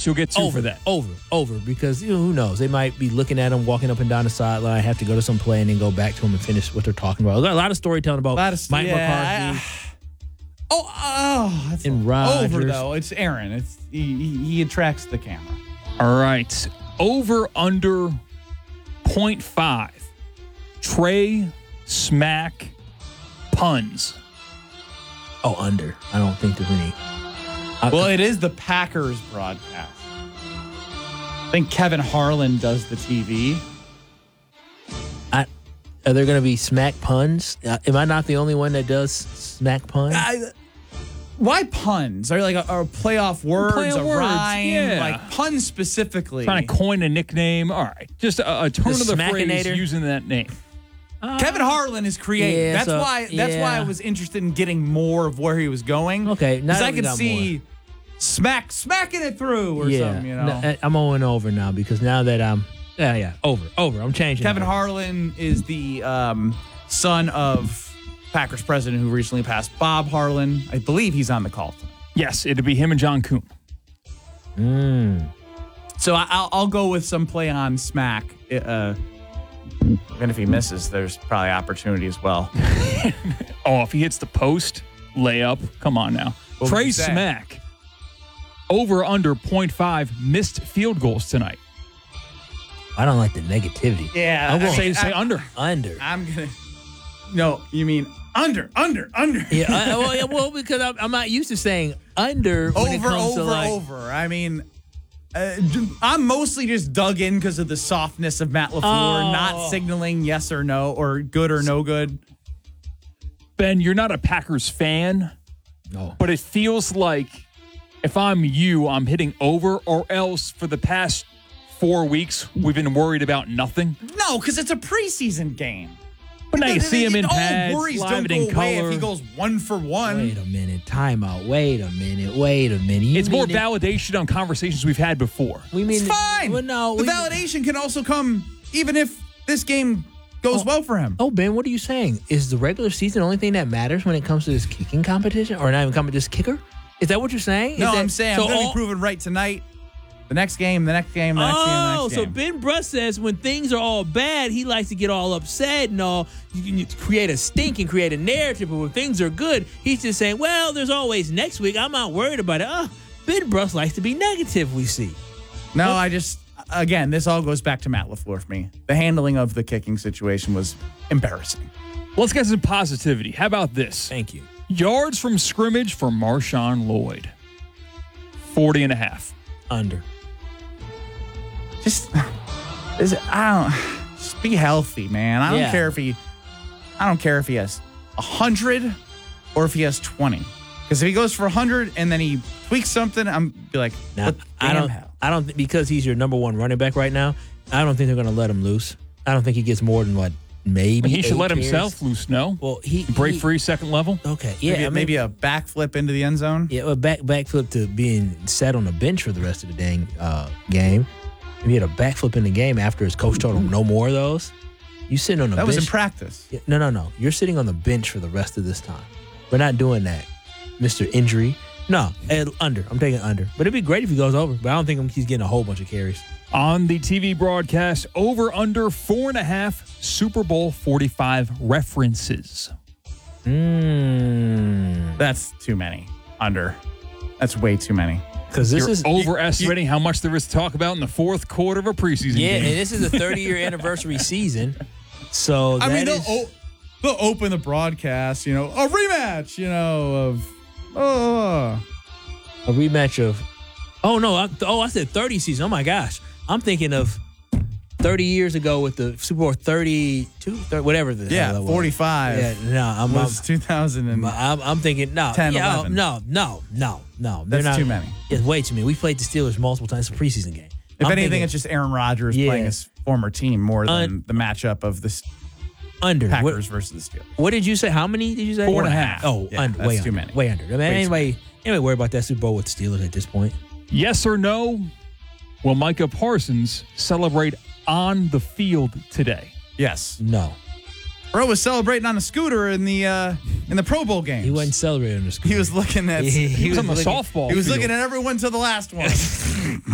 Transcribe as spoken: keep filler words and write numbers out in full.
You'll get two over for that. Over, over, because you know, who knows? They might be looking at him walking up and down the sideline, have to go to some play and then go back to him and finish what they're talking about. A lot of storytelling about A lot of, Mike yeah, McCarthy. I, oh, oh, that's And over Rodgers. though. It's Aaron. It's he, he, he attracts the camera. All right. Over under point five. Trey Smack puns. Oh, under. I don't think there's any. I, Well, it is the Packers broadcast. I think Kevin Harlan does the T V. I, are there going to be smack puns? Uh, am I not the only one that does smack puns? I, why puns? Are like a, a playoff words, Play a on words, rhyme, yeah. like puns specifically? Trying to coin a nickname. All right. Just a, a turn The of the phrase Smackinator? using that name. Kevin Harlan is creative. Yeah, that's so- why. That's yeah. why I was interested in getting more of where he was going. Okay, now because that I we could got see smack smacking it through or yeah, something. You know, No, I- I'm going over now because now that I'm, yeah, yeah, over, over. I'm changing. Kevin it. Harlan is the um, son of Packers president who recently passed, Bob Harlan. I believe he's on the call tonight. Yes, it'd be him and John Kuhn. Mm. So I, I'll, I'll go with some play on smack. Uh, and if he misses, there's probably opportunity as well. Oh, if he hits the post, layup. Come on now. What would Trey you say? Smack. Over under point five missed field goals tonight. I don't like the negativity. Yeah, I will Say, I- say I- under. under. I'm gonna. No, you mean under, under, under. Yeah, I, well, yeah, well, because I'm, I'm not used to saying under when it over, comes over, to like. over. I mean, uh, j- I'm mostly just dug in because of the softness of Matt LaFleur, Oh. not signaling yes or no or good or no good. Ben, you're not a Packers fan, No. but it feels like if I'm you, I'm hitting over, or else for the past four weeks, we've been worried about nothing. No, because it's a preseason game. But now you see him in all pads, worries live don't it go in away color. if he goes one for one. Wait a minute. Timeout. Wait a minute. Wait a minute. You It's more mean that- validation on conversations we've had before. We mean It's fine. Well, no. the we- validation can also come even if this game goes well for him. Oh, Ben, what are you saying? Is the regular season the only thing that matters when it comes to this kicking competition, or not even coming this kicker? Is that what you're saying? no, Is that, I'm saying so I'm going to all- be proven right tonight. The next game, the next game, the next game, the Oh, next so game. Ben Bruss says when things are all bad, he likes to get all upset and all. You can you create a stink and create a narrative. But when things are good, he's just saying, well, there's always next week. I'm not worried about it. Uh, Ben Bruss likes to be negative, we see. No, I just, again, this all goes back to Matt LaFleur for me. The handling of the kicking situation was embarrassing. Let's get some positivity. How about this? Thank you. Yards from scrimmage for Marshawn Lloyd. forty and a half. Under. Just, is it, I don't, just be healthy, man. I don't Yeah. care if he, I don't care if he has one hundred or if he has twenty. Because if he goes for one hundred and then he tweaks something, I'm be like, Now, what the I damn don't. hell? I don't think because he's your number one running back right now. I don't think they're going to let him loose. I don't think he gets more than what maybe. He should eight let carries. himself loose, no? Well, he Break he- free second level. Okay, yeah, maybe, I mean, maybe a backflip into the end zone. yeah, well, back backflip to being sat on the bench for the rest of the dang uh, game. If he had a backflip in the game after his coach told him no more of those, you sitting on the That bench. was in practice. Yeah, no, no, no. You're sitting on the bench for the rest of this time. We're not doing that, Mister Injury. No, eh, under. I'm taking under. But it'd be great if he goes over. But I don't think he's getting a whole bunch of carries. On the T V broadcast, over under four and a half Super Bowl forty-five references. Mmm. That's too many. Under. That's way too many. Because this You're is overestimating how much there is to talk about in the fourth quarter of a preseason yeah, game. and this is a thirty-year anniversary season. So I that mean, they'll, is- o- they'll open the broadcast, you know, a rematch, you know, of, oh. a rematch of. Oh no! I, oh, I said thirty season. Oh my gosh! I'm thinking of thirty years ago with the Super Bowl thirty-two, thirty, whatever the hell Yeah, that was. forty-five. Yeah, no, I'm. was I'm two thousand and I'm, I'm thinking no, ten, yeah, eleven. no, no, no, no. They're That's not- too many. It's way too many. We played the Steelers multiple times. It's a preseason game. If I'm anything, thinking it's just Aaron Rodgers Yeah. playing his former team more than Un- the matchup of the S- under. Packers What, versus the Steelers. what did you say? How many did you say? Four and a half. Oh, Yeah, under. that's way too under. many. Way under. I mean, Way too anybody, anybody worry about that Super Bowl with the Steelers at this point? Yes or no? Will Micah Parsons celebrate on the field today? Yes. No, Bro was celebrating on a scooter in the uh, in the Pro Bowl games. he wasn't celebrating the school. He was looking at. He- He was on the looking- softball He was field. looking at everyone to the last one.